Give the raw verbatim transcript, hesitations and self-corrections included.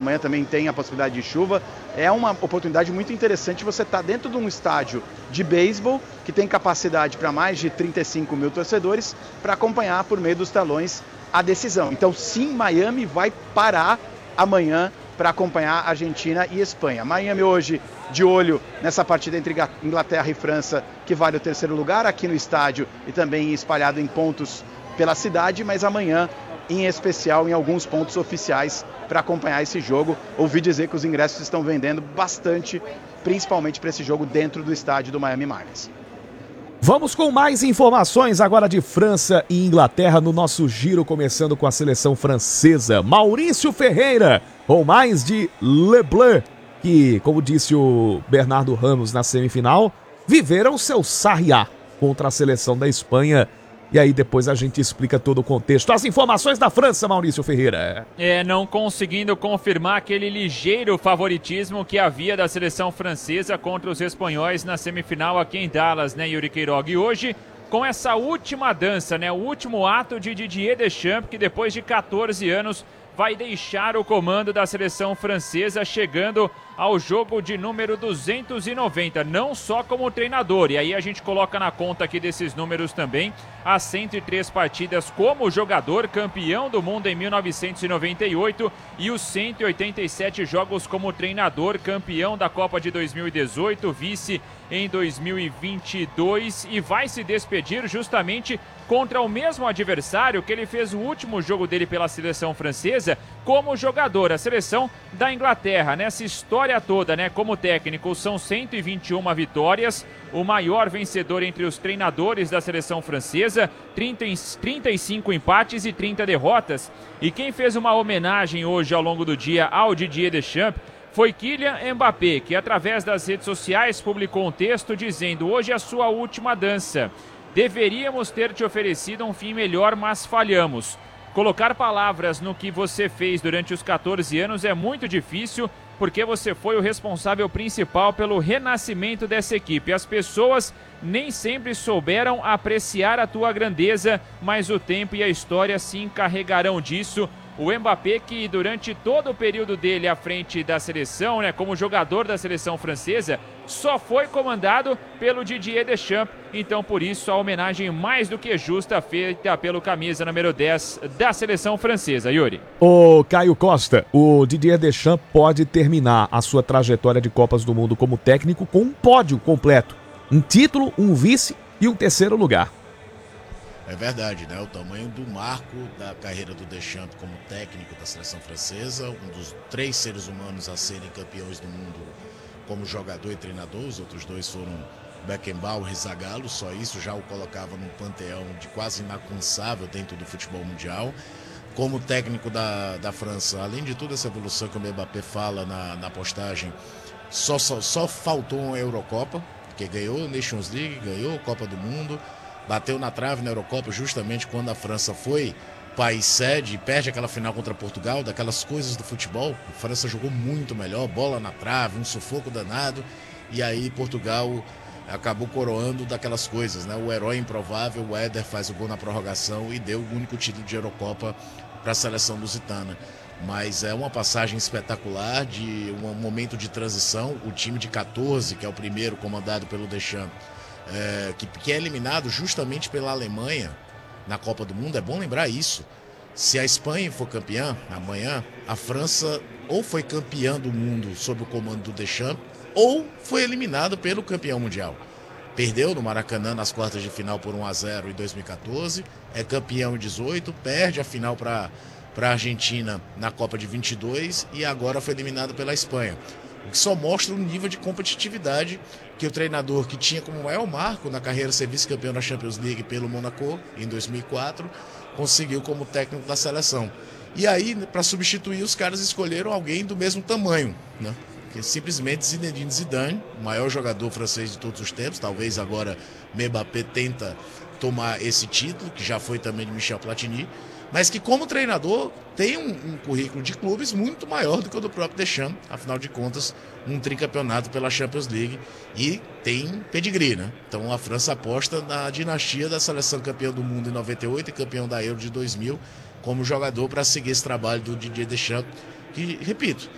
amanhã também tem a possibilidade de chuva. É uma oportunidade muito interessante você estar dentro de um estádio de beisebol que tem capacidade para mais de trinta e cinco mil torcedores para acompanhar por meio dos telões a decisão. Então sim, Miami vai parar amanhã para acompanhar Argentina e Espanha. Miami hoje de olho nessa partida entre Inglaterra e França, que vale o terceiro lugar aqui no estádio e também espalhado em pontos pela cidade, mas amanhã em especial em alguns pontos oficiais para acompanhar esse jogo. Ouvi dizer que os ingressos estão vendendo bastante, principalmente para esse jogo dentro do estádio do Miami Marlins. Vamos com mais informações agora de França e Inglaterra no nosso giro, começando com a seleção francesa. Maurício Ferreira, ou mais de Leblanc, que, como disse o Bernardo Ramos na semifinal, viveram seu sarriá contra a seleção da Espanha. E aí depois a gente explica todo o contexto. As informações da França, Maurício Ferreira. É, não conseguindo confirmar aquele ligeiro favoritismo que havia da seleção francesa contra os espanhóis na semifinal aqui em Dallas, né, Yuri Queiroga? E hoje, com essa última dança, né, o último ato de Didier Deschamps, que depois de quatorze anos vai deixar o comando da seleção francesa, chegando ao jogo de número duzentos e noventa, não só como treinador, e aí a gente coloca na conta aqui desses números também, as cento e três partidas como jogador, campeão do mundo em mil novecentos e noventa e oito, e os cento e oitenta e sete jogos como treinador, campeão da Copa de dois mil e dezoito, vice em dois mil e vinte e dois, e vai se despedir justamente contra o mesmo adversário que ele fez o último jogo dele pela seleção francesa como jogador, a seleção da Inglaterra. Nessa história toda, né, como técnico, são cento e vinte e uma vitórias, o maior vencedor entre os treinadores da seleção francesa, trinta, trinta e cinco empates e trinta derrotas. E quem fez uma homenagem hoje ao longo do dia ao Didier Deschamps foi Kylian Mbappé, que através das redes sociais publicou um texto dizendo: hoje é a sua última dança. Deveríamos ter te oferecido um fim melhor, mas falhamos. Colocar palavras no que você fez durante os quatorze anos é muito difícil, porque você foi o responsável principal pelo renascimento dessa equipe. As pessoas nem sempre souberam apreciar a tua grandeza, mas o tempo e a história se encarregarão disso. O Mbappé, que durante todo o período dele à frente da seleção, né, como jogador da seleção francesa, só foi comandado pelo Didier Deschamps. Então, por isso, a homenagem mais do que justa feita pelo camisa número dez da seleção francesa. Yuri. Ô, Caio Costa, o Didier Deschamps pode terminar a sua trajetória de Copas do Mundo como técnico com um pódio completo. Um título, um vice e um terceiro lugar. É verdade, né? O tamanho do marco da carreira do Deschamps como técnico da seleção francesa, um dos três seres humanos a serem campeões do mundo como jogador e treinador. Os outros dois foram Beckenbauer e Zagallo, só isso já o colocava num panteão de quase inalcançável dentro do futebol mundial. Como técnico da, da França, além de toda essa evolução que o Mbappé fala na, na postagem, só, só, só faltou uma Eurocopa, que ganhou Nations League, ganhou Copa do Mundo, bateu na trave na Eurocopa justamente quando a França foi país sede e perde aquela final contra Portugal, daquelas coisas do futebol. A França jogou muito melhor, bola na trave, um sufoco danado, e aí Portugal acabou coroando daquelas coisas, né? O herói improvável, o Éder, faz o gol na prorrogação e deu o único título de Eurocopa para a seleção lusitana. Mas é uma passagem espetacular, de um momento de transição. O time de quatorze, que é o primeiro comandado pelo Deschamps, É, que, que é eliminado justamente pela Alemanha na Copa do Mundo. É bom lembrar isso. Se a Espanha for campeã amanhã, a França ou foi campeã do mundo sob o comando do Deschamps, ou foi eliminado pelo campeão mundial. Perdeu no Maracanã nas quartas de final por um a zero em dois mil e quatorze, é campeão em dezoito, perde a final para a Argentina na Copa de vinte e dois e agora foi eliminado pela Espanha. O que só mostra o nível de competitividade que o treinador, que tinha como maior marco na carreira ser vice-campeão da Champions League pelo Monaco em dois mil e quatro, conseguiu como técnico da seleção. E aí, para substituir, os caras escolheram alguém do mesmo tamanho, né? Que simplesmente Zinedine Zidane, o maior jogador francês de todos os tempos. Talvez agora Mbappé tenta tomar esse título, que já foi também de Michel Platini, mas que como treinador tem um, um currículo de clubes muito maior do que o do próprio Deschamps. Afinal de contas, um tricampeonato pela Champions League e tem pedigree, né? Então a França aposta na dinastia da seleção campeã do mundo em noventa e oito e campeão da Euro de dois mil como jogador para seguir esse trabalho do Didier Deschamps, que, repito,